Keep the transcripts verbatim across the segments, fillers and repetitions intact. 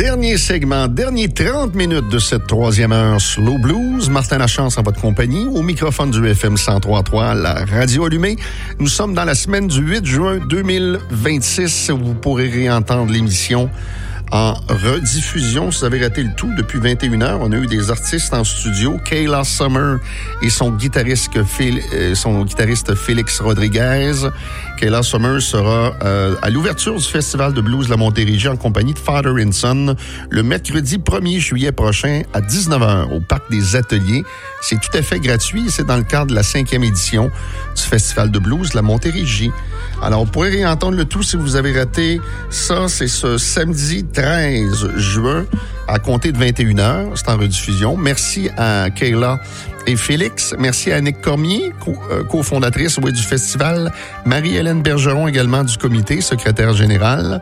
Dernier segment, dernier trente minutes de cette troisième heure Slow Blues. Martin Lachance en votre compagnie, au microphone du F M cent trois point trois, la radio allumée. Nous sommes dans la semaine du huit juin deux mille vingt-six. Vous pourrez réentendre l'émission en rediffusion. Si vous avez raté le tout, depuis vingt et une heures, on a eu des artistes en studio. Kayla Sommer et son guitariste, Phil, euh, son guitariste Félix Rodriguez. Kayla Sommer sera euh, à l'ouverture du Festival de blues de la Montérégie en compagnie de Father and Son le mercredi premier juillet prochain à dix-neuf heures au Parc des Ateliers. C'est tout à fait gratuit. C'est dans le cadre de la cinquième édition du Festival de blues de la Montérégie. Alors, vous pourrez réentendre le tout si vous avez raté ça. C'est ce samedi treize juin à compter de vingt et une heures. C'est en rediffusion. Merci à Kayla et Félix. Merci à Annick Cormier, co- euh, cofondatrice oui, du festival. Marie-Hélène Bergeron également du comité, secrétaire générale.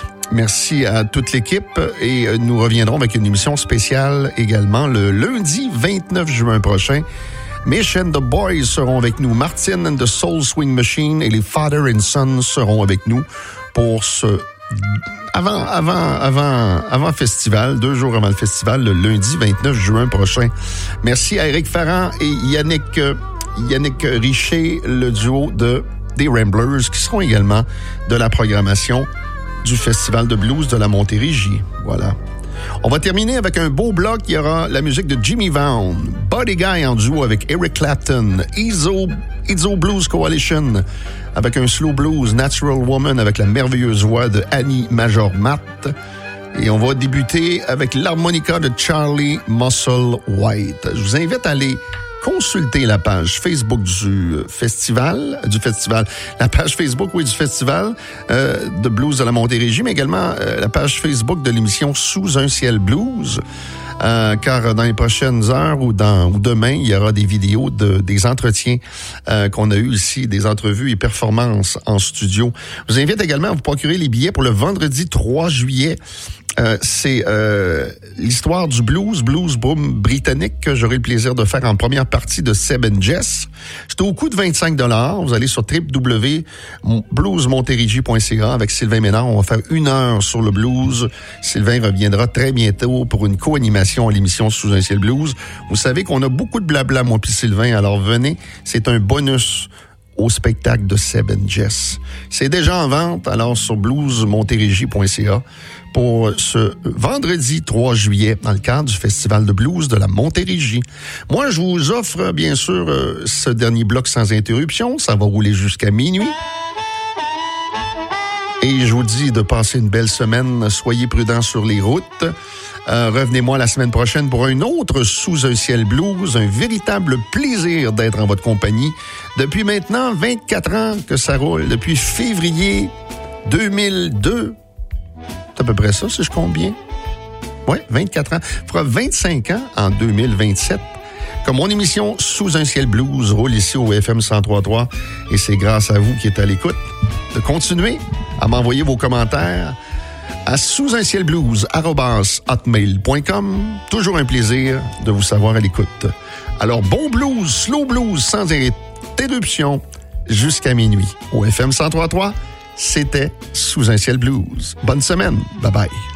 Merci à toute l'équipe et nous reviendrons avec une émission spéciale également le lundi vingt-neuf juin prochain. Mish and the Boys seront avec nous. Martin and the Soul Swing Machine et les Father and Son seront avec nous pour ce avant, avant, avant, avant festival, deux jours avant le festival, le lundi vingt-neuf juin prochain. Merci à Éric Ferrand et Yannick, Yannick Richer, le duo de des Ramblers, qui seront également de la programmation du Festival de blues de la Montérégie. Voilà. On va terminer avec un beau bloc. Il y aura la musique de Jimmy Vaughn, Buddy Guy en duo avec Eric Clapton, Izzo, Izzo Blues Coalition avec un slow blues, Natural Woman avec la merveilleuse voix de Annie Major-Matt. Et on va débuter avec l'harmonica de Charlie Muscle White. Je vous invite à aller consulter la page Facebook du festival, du festival, la page Facebook, oui, du festival euh, de blues de la Montérégie, mais également euh, la page Facebook de l'émission Sous un ciel blues. Euh, car dans les prochaines heures ou dans ou demain, il y aura des vidéos de des entretiens euh, qu'on a eu ici, des entrevues et performances en studio. Je vous invite également à vous procurer les billets pour le vendredi trois juillet. Euh, c'est euh, l'histoire du blues, blues boom britannique que j'aurai le plaisir de faire en première partie de Seb and Jess. C'est au coût de vingt-cinq dollars. Vous allez sur w w w point blues montérégie point c a avec Sylvain Ménard. On va faire une heure sur le blues. Sylvain reviendra très bientôt pour une co-animation à l'émission Sous un ciel blues. Vous savez qu'on a beaucoup de blabla, moi puis Sylvain. Alors venez, c'est un bonus au spectacle de Seb and Jess. C'est déjà en vente, alors sur blues montérégie point c a pour ce vendredi trois juillet dans le cadre du Festival de blues de la Montérégie. Moi, je vous offre bien sûr euh, ce dernier bloc sans interruption. Ça va rouler jusqu'à minuit. Et je vous dis de passer une belle semaine. Soyez prudents sur les routes. Euh, revenez-moi la semaine prochaine pour un autre Sous un ciel blues. Un véritable plaisir d'être en votre compagnie. Depuis maintenant vingt-quatre ans que ça roule. Depuis février deux mille deux. C'est à peu près ça, si je compte bien. Oui, vingt-quatre ans. Il fera vingt-cinq ans en deux mille vingt-sept. Comme mon émission Sous un ciel blues roule ici au F M cent trois point trois. Et c'est grâce à vous qui êtes à l'écoute de continuer à m'envoyer vos commentaires à sous un ciel blues arobase hotmail point com. Toujours un plaisir de vous savoir à l'écoute. Alors, bon blues, slow blues, sans interruption, jusqu'à minuit. Au F M cent trois point trois, c'était Sous un ciel blues. Bonne semaine. Bye bye.